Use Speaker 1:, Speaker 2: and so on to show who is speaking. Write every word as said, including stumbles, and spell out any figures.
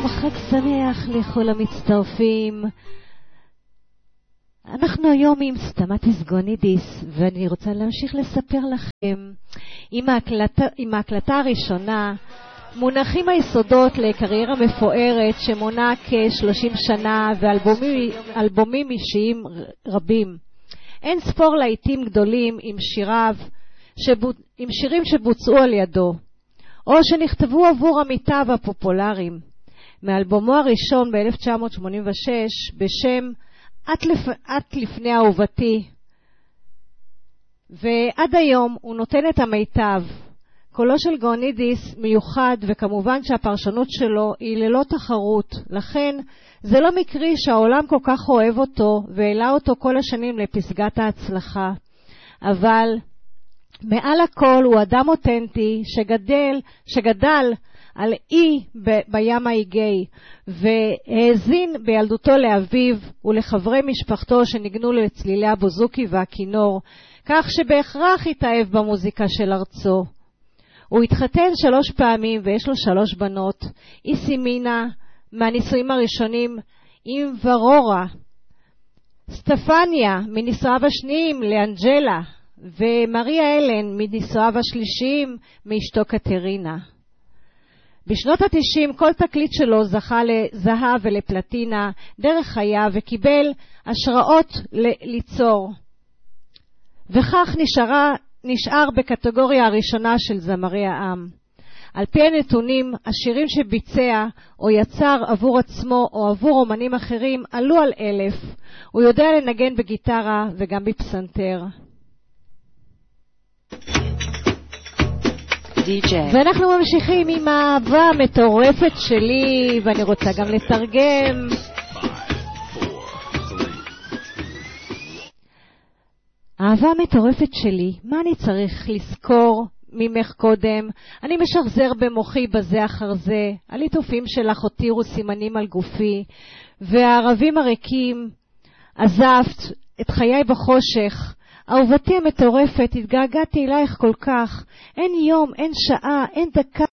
Speaker 1: שלום, חג שמח לכל המצטרפים. אנחנו היום עם סטמטיס גונידיס, ואני רוצה להמשיך לספר לכם. עם ההקלטה, עם ההקלטה הראשונה מונחים היסודות לקריירה מפוארת שמונה כ-שלושים שנה ואלבומים אישיים רבים. אין ספור להיטים גדולים עם שיריו, שבו, עם שירים שבוצעו על ידו, או שנכתבו עבור עמיתיו הפופולריים. מאלבומו הראשון ב-אלף תשע מאות שמונים ושש בשם את, לפ... את לפני אהובתי, ועד היום הוא נותן את המיטב. קולו של גונידיס מיוחד, וכמובן שהפרשנות שלו היא ללא תחרות, לכן זה לא מקרי שהעולם כל כך אוהב אותו והעלה אותו כל השנים לפסגת ההצלחה. אבל מעל הכל הוא אדם אותנטי שגדל, שגדל על אי ב- בים האיגי, והאזין בילדותו לאביו ולחברי משפחתו שניגנו לצלילי הבוזוקי והכינור, כך שבהכרח התאהב במוזיקה של ארצו. הוא התחתן שלוש פעמים ויש לו שלוש בנות, איסימינה מהנישואים הראשונים עם ורורה, סטפניה מנישואיו השניים לאנג'לה, ומריה אלן מנישואיו השלישיים מאשתו קטרינה. בשנות התשעים כל תקליט שלו זכה לזהב ולפלטינה דרך חייו וקיבל השראות ל- ליצור, וכך נשארה, נשאר בקטגוריה הראשונה של זמרי העם. על פי הנתונים, השירים שביצע או יצר עבור עצמו או עבור אומנים אחרים עלו על אלף. הוא יודע לנגן בגיטרה וגם בפסנתר. ואנחנו ממשיכים עם האהבה המטורפת שלי, ואני רוצה גם לתרגם. האהבה המטורפת שלי, מה אני צריך לזכור ממך קודם? אני משחזר במוחי בזה אחר זה, הליטופים שלך הותירו סימנים על גופי, והערבים הריקים, עזבת את חיי בחושך. אהובתי המטורפת, התגעגעתי אלייך כל כך. אין יום, אין שעה, אין דקה